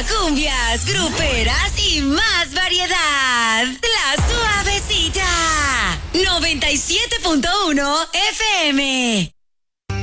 cumbias, gruperas y más variedad. La Suavecita. 97.1 FM.